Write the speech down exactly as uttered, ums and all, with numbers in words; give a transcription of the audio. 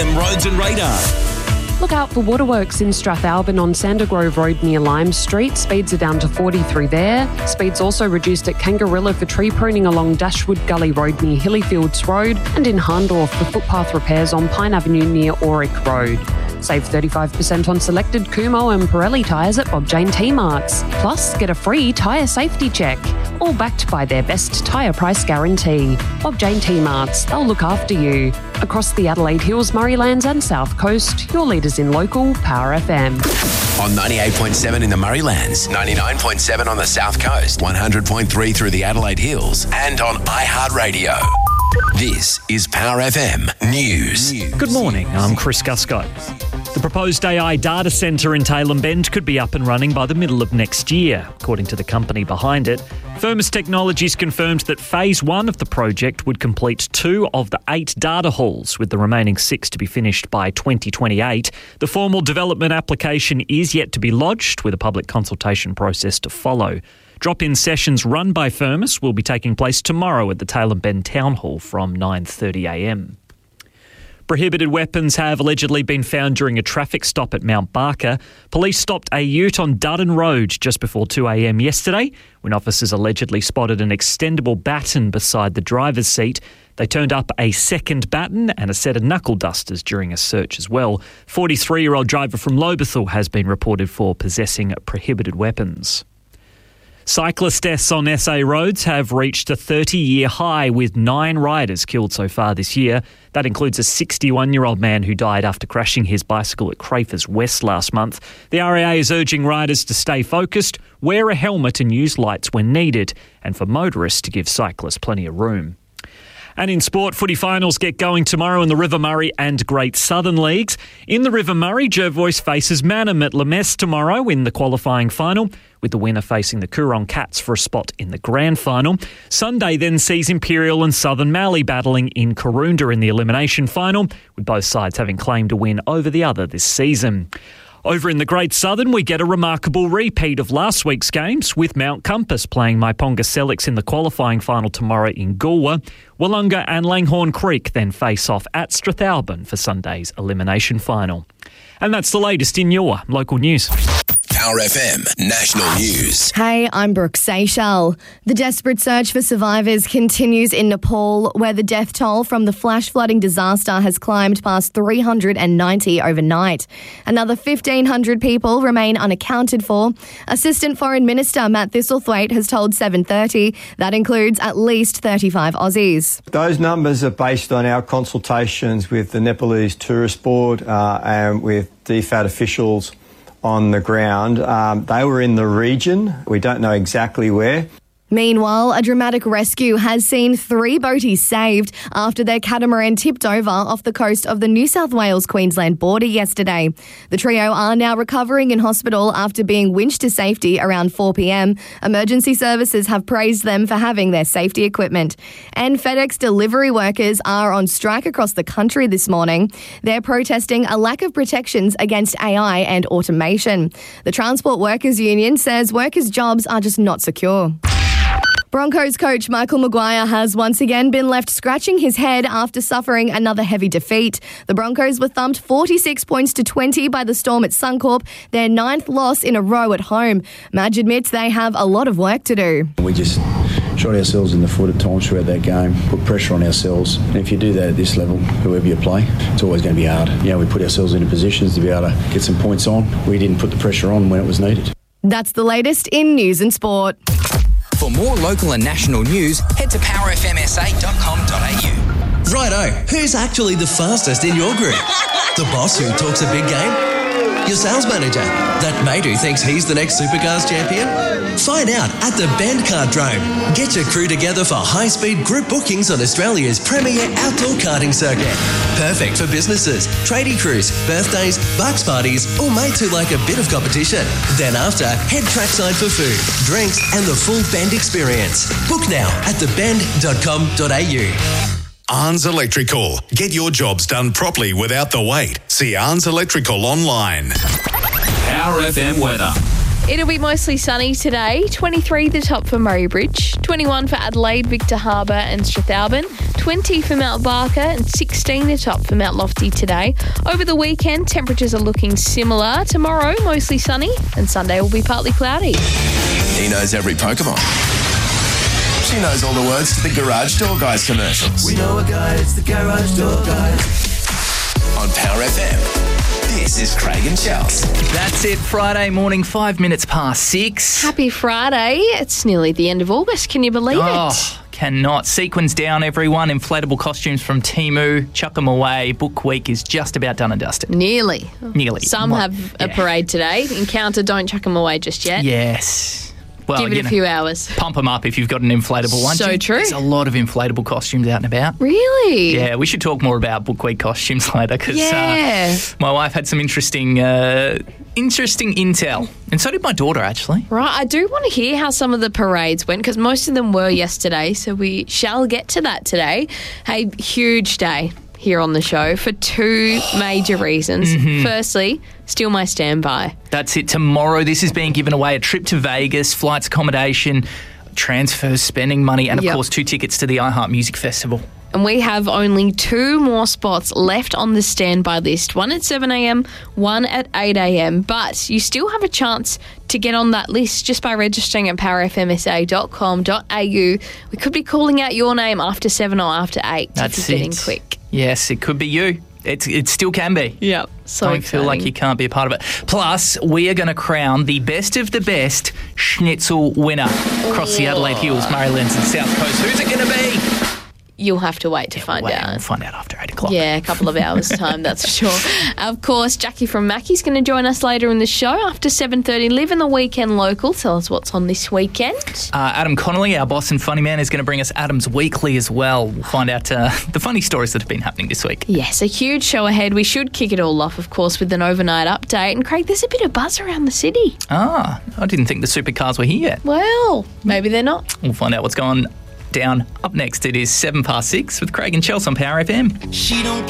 M Roads and Radar. Look out for waterworks in Strathalbyn on Sandergrove Road near Lime Street. Speeds are down to forty through there. Speeds also reduced at Kangarilla for tree pruning along Dashwood Gully Road near Hillyfields Road, and in Harndorf for footpath repairs on Pine Avenue near Auric Road. Save thirty-five percent on selected Kumo and Pirelli tyres at Bob Jane T-Marts. Plus, get a free tyre safety check. All backed by their best tyre price guarantee. Bob Jane T-Marts, they'll look after you. Across the Adelaide Hills, Murraylands and South Coast, your leaders in local Power F M. On ninety-eight point seven in the Murraylands, ninety-nine point seven on the South Coast, one hundred point three through the Adelaide Hills, and on iHeartRadio. This is Power F M News. Good morning, I'm Chris Gusco. The proposed A I data centre in Tailem Bend could be up and running by the middle of next year, according to the company behind it. Firmus Technologies confirmed that phase one of the project would complete two of the eight data halls, with the remaining six to be finished by twenty twenty-eight. The formal development application is yet to be lodged, with a public consultation process to follow. Drop-in sessions run by Firmus will be taking place tomorrow at the Tailem Bend Town Hall from nine thirty a m. Prohibited weapons have allegedly been found during a traffic stop at Mount Barker. Police stopped a ute on Dutton Road just before two a m yesterday when officers allegedly spotted an extendable baton beside the driver's seat. They turned up a second baton and a set of knuckle dusters during a search as well. forty-three-year-old driver from Lobethal has been reported for possessing prohibited weapons. Cyclist deaths on S A roads have reached a thirty-year high, with nine riders killed so far this year. That includes a sixty-one-year-old man who died after crashing his bicycle at Crafers West last month. The R A A is urging riders to stay focused, wear a helmet and use lights when needed, and for motorists to give cyclists plenty of room. And in sport, footy finals get going tomorrow in the River Murray and Great Southern Leagues. In the River Murray, Jervois faces Manham at Lamess tomorrow in the qualifying final, with the winner facing the Coorong Cats for a spot in the grand final. Sunday then sees Imperial and Southern Mallee battling in Karoonda in the elimination final, with both sides having claimed a win over the other this season. Over in the Great Southern, we get a remarkable repeat of last week's games, with Mount Compass playing Maiponga Selix in the qualifying final tomorrow in Goolwa. Wollonga and Langhorne Creek then face off at Strathalbyn for Sunday's elimination final. And that's the latest in your local news. Power F M National News. Hey, I'm Brooke Seychelles. The desperate search for survivors continues in Nepal, where the death toll from the flash flooding disaster has climbed past three hundred ninety overnight. Another fifteen hundred people remain unaccounted for. Assistant Foreign Minister Matt Thistlethwaite has told seven thirty that includes at least thirty-five Aussies. Those numbers are based on our consultations with the Nepalese Tourist Board uh, and with D F A T officials on the ground. Um, they were in the region. We don't know exactly where. Meanwhile, a dramatic rescue has seen three boaties saved after their catamaran tipped over off the coast of the New South Wales-Queensland border yesterday. The trio are now recovering in hospital after being winched to safety around four p m. Emergency services have praised them for having their safety equipment. And FedEx delivery workers are on strike across the country this morning. They're protesting a lack of protections against A I and automation. The Transport Workers Union says workers' jobs are just not secure. Broncos coach Michael Maguire has once again been left scratching his head after suffering another heavy defeat. The Broncos were thumped forty-six points to twenty by the Storm at Suncorp, their ninth loss in a row at home. Madge admits they have a lot of work to do. We just shot ourselves in the foot at times throughout that game, put pressure on ourselves. And if you do that at this level, whoever you play, it's always going to be hard. You know, we put ourselves into positions to be able to get some points on. We didn't put the pressure on when it was needed. That's the latest in news and sport. For more local and national news, head to power f m s a dot com dot a u. Righto, who's actually the fastest in your group? The boss who talks a big game? Your sales manager? That mate who thinks he's the next Supercars champion? Find out at the Bend Kartdrome. Get your crew together for high-speed group bookings on Australia's premier outdoor karting circuit. Perfect for businesses, tradie crews, birthdays, bucks parties, or mates who like a bit of competition. Then after, head trackside for food, drinks, and the full Bend experience. Book now at the bend dot com dot a u. Arns Electrical. Get your jobs done properly without the wait. See Arns Electrical online. Power F M weather. It'll be mostly sunny today. twenty-three the top for Murray Bridge, twenty-one for Adelaide, Victor Harbour and Strathalbyn, twenty for Mount Barker and sixteen the top for Mount Lofty today. Over the weekend, temperatures are looking similar. Tomorrow, mostly sunny, and Sunday will be partly cloudy. He knows every Pokemon. She knows all the words to the Garage Door Guys commercials. We know a guy, it's the Garage Door Guys. On Power F M, this is Craig and Chels. That's it, Friday morning, five minutes past six. Happy Friday. It's nearly the end of August. Can you believe oh, it? Cannot. Sequins down, everyone. Inflatable costumes from Temu. Chuck them away. Book week is just about done and dusted. Nearly. Nearly. Some What? have a Yeah. parade today. Encounter, don't chuck them away just yet. Yes. Well, Give it you a know, few hours. Pump them up if you've got an inflatable one. So Gee, true. There's a lot of inflatable costumes out and about. Really? Yeah, we should talk more about Book Week costumes later because Yeah. uh, my wife had some interesting, uh, interesting intel, and so did my daughter actually. Right, I do want to hear how some of the parades went because most of them were yesterday, so we shall get to that today. Hey, huge day here on the show for two major reasons. Mhm. Firstly, still my standby. That's it. Tomorrow, this is being given away: a trip to Vegas, flights, accommodation, transfers, spending money, and of Yep. course, two tickets to the iHeart Music Festival. And we have only two more spots left on the standby list. One at seven a.m, one at eight a.m. But you still have a chance to get on that list just by registering at power f m s a dot com dot a u. We could be calling out your name after seven or after eight. That's if you're getting it. quick. Yes, it could be you. It's, it still can be. Yep. So Don't feel like you can't be a part of it. Plus, we are going to crown the best of the best schnitzel winner across the Adelaide Hills, Murraylands and South Coast. Who's it going to be? You'll have to wait to find wait, out. We'll find out after eight o'clock. Yeah, a couple of hours' time, that's for sure. Of course, Jackie from Mackie's going to join us later in the show after seven thirty. Live in the weekend local. Tell us what's on this weekend. Uh, Adam Connolly, our boss and funny man, is going to bring us Adam's Weekly as well. We'll find out uh, the funny stories that have been happening this week. Yes, a huge show ahead. We should kick it all off, of course, with an overnight update. And Craig, there's a bit of buzz around the city. Ah, I didn't think the supercars were here yet. Well, maybe they're not. We'll find out what's going down. Up next, it is seven past six with Craig and Chelsea on Power F M. She don't